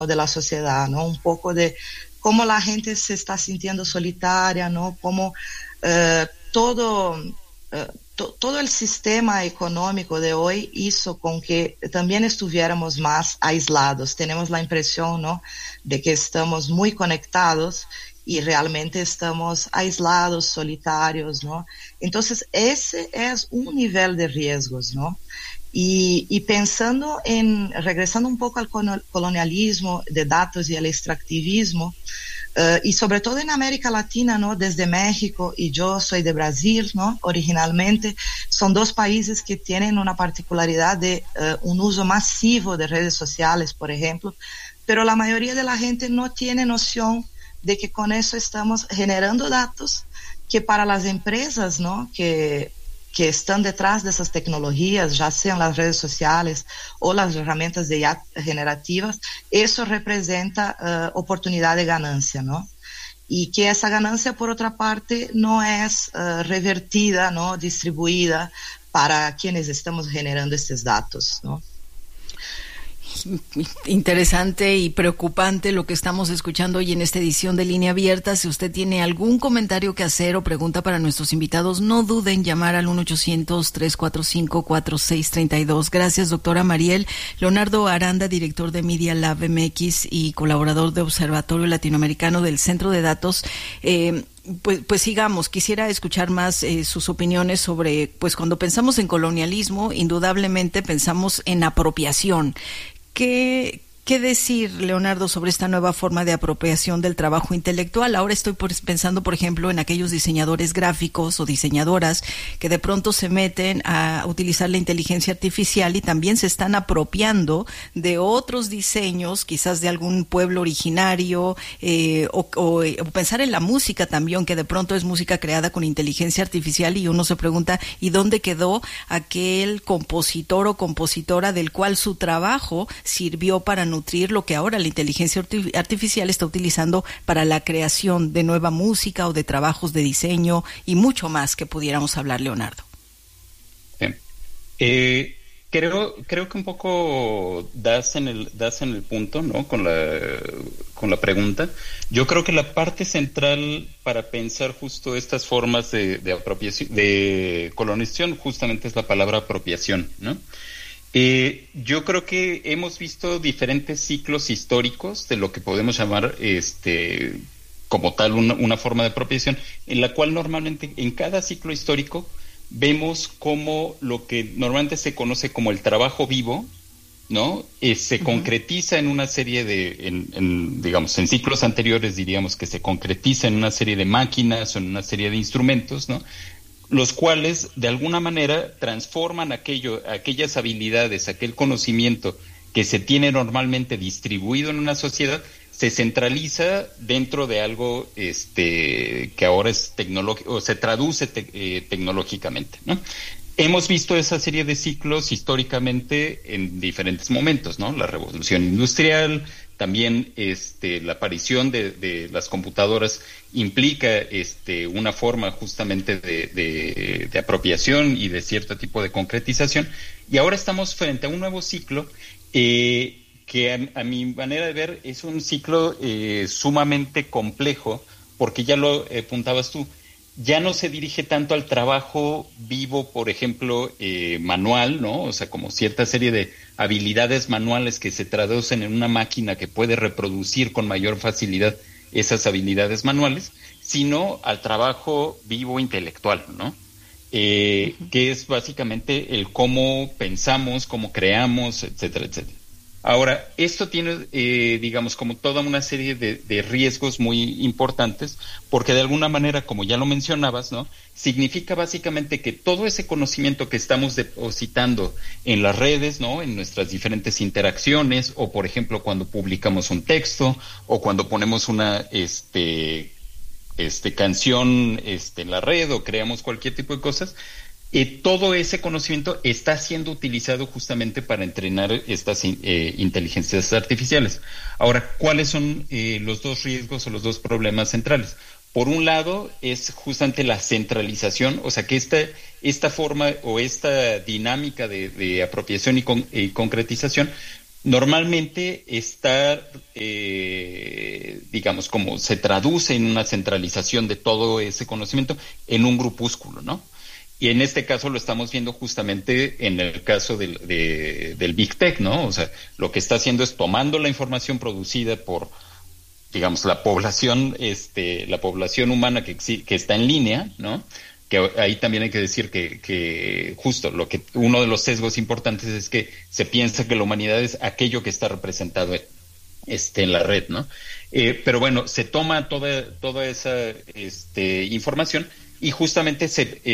de la sociedad, ¿no? Un poco de cómo la gente se está sintiendo solitaria, ¿no? Cómo todo el sistema económico de hoy hizo con que también estuviéramos más aislados. Tenemos la impresión, ¿no?, de que estamos muy conectados y realmente estamos aislados, solitarios, ¿no? Entonces, ese es un nivel de riesgos, ¿no? Y pensando regresando un poco al colonialismo de datos y el extractivismo, y sobre todo en América Latina, ¿no? Desde México, y yo soy de Brasil, ¿no? Originalmente, son dos países que tienen una particularidad de un uso masivo de redes sociales, por ejemplo, pero la mayoría de la gente no tiene noción de que con eso estamos generando datos que para las empresas, ¿no?, que están detrás de esas tecnologías, ya sean las redes sociales o las herramientas de IA generativas, eso representa oportunidad de ganancia, ¿no? Y que esa ganancia, por otra parte, no es revertida, ¿no?, distribuida para quienes estamos generando estos datos, ¿no? Interesante y preocupante lo que estamos escuchando hoy en esta edición de Línea Abierta. Si usted tiene algún comentario que hacer o pregunta para nuestros invitados, no duden en llamar al 1-800-345-4632. Gracias, doctora Mariel. Leonardo Aranda, director de Media Lab MX y colaborador de Observatorio Latinoamericano del Centro de Datos. Pues sigamos, quisiera escuchar más sus opiniones sobre, pues cuando pensamos en colonialismo, indudablemente pensamos en apropiación. ¿Qué decir, Leonardo, sobre esta nueva forma de apropiación del trabajo intelectual? Ahora estoy pensando, por ejemplo, en aquellos diseñadores gráficos o diseñadoras que de pronto se meten a utilizar la inteligencia artificial y también se están apropiando de otros diseños, quizás de algún pueblo originario, o pensar en la música también, que de pronto es música creada con inteligencia artificial y uno se pregunta, ¿y dónde quedó aquel compositor o compositora del cual su trabajo sirvió para nutrir lo que ahora la inteligencia artificial está utilizando para la creación de nueva música o de trabajos de diseño y mucho más que pudiéramos hablar, Leonardo? Creo que un poco das en el punto, ¿no?, con la pregunta. Yo creo que la parte central para pensar justo estas formas de apropiación, de colonización, justamente es la palabra apropiación, ¿no? Yo creo que hemos visto diferentes ciclos históricos de lo que podemos llamar como tal una forma de apropiación, en la cual normalmente en cada ciclo histórico vemos cómo lo que normalmente se conoce como el trabajo vivo, ¿no?, se concretiza en una serie digamos, en ciclos anteriores diríamos que se concretiza en una serie de máquinas o en una serie de instrumentos, ¿no?, los cuales de alguna manera transforman aquellas habilidades, aquel conocimiento que se tiene normalmente distribuido en una sociedad, se centraliza dentro de algo que ahora es tecnológico, o se traduce tecnológicamente, ¿no? Hemos visto esa serie de ciclos históricamente en diferentes momentos, ¿no? La revolución industrial, también la aparición de las computadoras implica una forma justamente de apropiación y de cierto tipo de concretización. Y ahora estamos frente a un nuevo ciclo que a mi manera de ver es un ciclo sumamente complejo, porque ya lo apuntabas tú, ya no se dirige tanto al trabajo vivo, por ejemplo, manual, ¿no? O sea, como cierta serie de habilidades manuales que se traducen en una máquina que puede reproducir con mayor facilidad esas habilidades manuales, sino al trabajo vivo intelectual, ¿no? Que es básicamente el cómo pensamos, cómo creamos, etcétera, etcétera. Ahora, esto tiene, digamos, como toda una serie de riesgos muy importantes, porque de alguna manera, como ya lo mencionabas, ¿no?, significa básicamente que todo ese conocimiento que estamos depositando en las redes, ¿no?, en nuestras diferentes interacciones, o por ejemplo cuando publicamos un texto, o cuando ponemos una canción en la red, o creamos cualquier tipo de cosas, todo ese conocimiento está siendo utilizado justamente para entrenar estas inteligencias artificiales. Ahora, ¿cuáles son los dos riesgos o los dos problemas centrales? Por un lado, es justamente la centralización, o sea, que esta forma o esta dinámica de apropiación y concretización normalmente está, digamos, como se traduce en una centralización de todo ese conocimiento en un grupúsculo, ¿no? Y en este caso lo estamos viendo justamente en el caso del Big Tech, ¿no? O sea, lo que está haciendo es tomando la información producida por, digamos, la población humana que está en línea, ¿no? Que ahí también hay que decir que justo uno de los sesgos importantes es que se piensa que la humanidad es aquello que está representado en la red, ¿no? Pero bueno, se toma toda esa información y justamente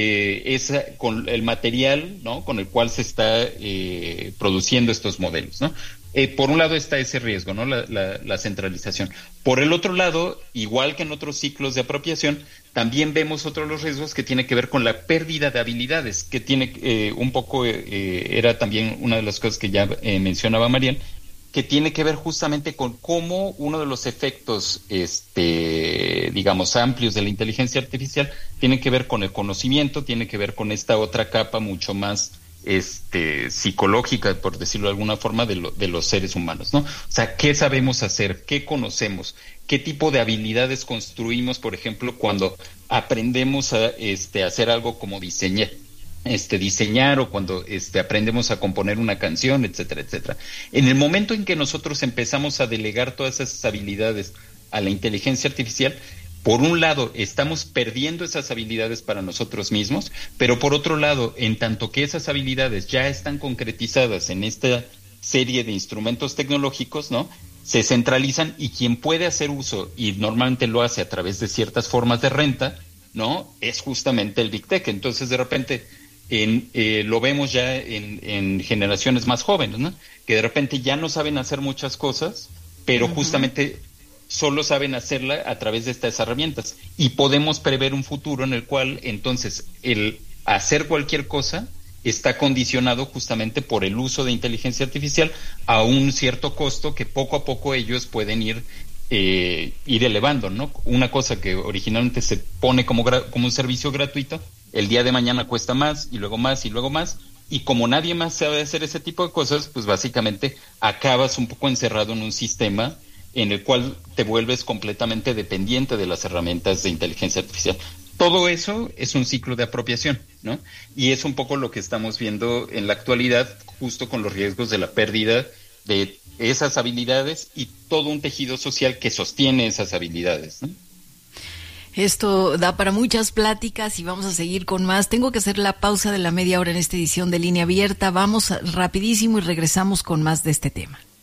con el material, ¿no?, con el cual se está produciendo estos modelos, ¿no? Por un lado está ese riesgo, ¿no?, la centralización. Por el otro lado, igual que en otros ciclos de apropiación, también vemos otro de los riesgos que tiene que ver con la pérdida de habilidades, que tiene un poco, era también una de las cosas que ya mencionaba Mariel, que tiene que ver justamente con cómo uno de los efectos, digamos, amplios de la inteligencia artificial tiene que ver con el conocimiento, tiene que ver con esta otra capa mucho más psicológica, por decirlo de alguna forma, de los seres humanos, ¿no? O sea, ¿qué sabemos hacer? ¿Qué conocemos? ¿Qué tipo de habilidades construimos, por ejemplo, cuando aprendemos a hacer algo como diseñar o cuando aprendemos a componer una canción, etcétera, etcétera? En el momento en que nosotros empezamos a delegar todas esas habilidades a la inteligencia artificial, por un lado, estamos perdiendo esas habilidades para nosotros mismos, pero por otro lado, en tanto que esas habilidades ya están concretizadas en esta serie de instrumentos tecnológicos, ¿no?, se centralizan y quien puede hacer uso, y normalmente lo hace a través de ciertas formas de renta, ¿no?, es justamente el Big Tech. Entonces, de repente, lo vemos ya en generaciones más jóvenes, ¿no?, que de repente ya no saben hacer muchas cosas, pero justamente solo saben hacerla a través de estas herramientas, y podemos prever un futuro en el cual entonces el hacer cualquier cosa está condicionado justamente por el uso de inteligencia artificial a un cierto costo que poco a poco ellos pueden ir elevando, ¿no? Una cosa que originalmente se pone como un servicio gratuito, el día de mañana cuesta más y luego más y luego más, y como nadie más sabe hacer ese tipo de cosas, pues básicamente acabas un poco encerrado en un sistema en el cual te vuelves completamente dependiente de las herramientas de inteligencia artificial. Todo eso es un ciclo de apropiación, ¿no? Y es un poco lo que estamos viendo en la actualidad, justo con los riesgos de la pérdida de esas habilidades y todo un tejido social que sostiene esas habilidades, ¿no? Esto da para muchas pláticas y vamos a seguir con más. Tengo que hacer la pausa de la media hora en esta edición de Línea Abierta. Vamos rapidísimo y regresamos con más de este tema.